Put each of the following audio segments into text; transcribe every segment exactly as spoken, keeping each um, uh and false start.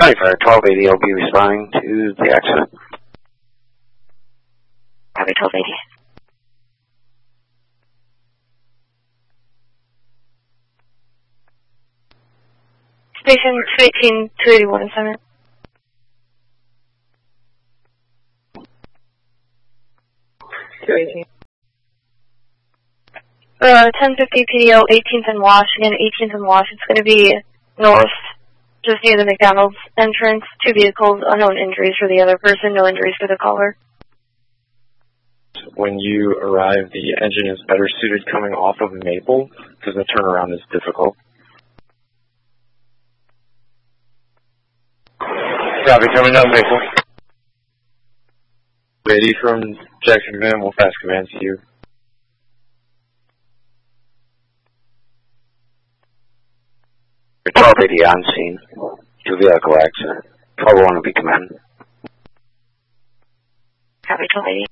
Fire twelve eighty, I'll be responding to the accident. Copy twelve eighty. Station two eighteen, two eighty-one in center. two eighteen. Uh, ten fifty P D O, eighteenth and Wash, again, eighteenth and Wash. It's going to be north, just near the McDonald's entrance. Two vehicles, unknown injuries for the other person, no injuries for the caller. When you arrive, the engine is better suited coming off of Maple, because the turnaround is difficult. Copy, coming down Maple. Ready from Jackson Command, we'll fast command to you. twelve eighty on scene. Two vehicle accident. twelve one will be command. Copy twelve eighty.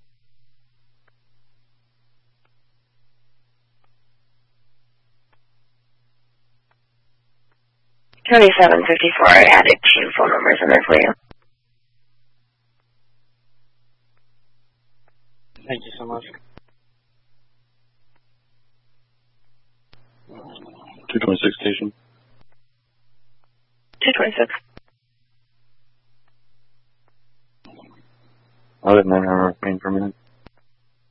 twenty-seven fifty-four, I added two phone numbers in there for you. Thank you so much. two twenty-six station. two twenty-six. I'll let Manhunter remain for a minute.